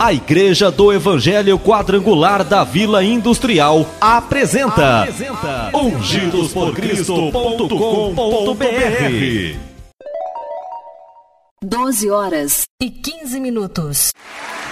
A Igreja do Evangelho Quadrangular da Vila Industrial apresenta ungidosporcristo.com.br. 12 horas e 15 minutos.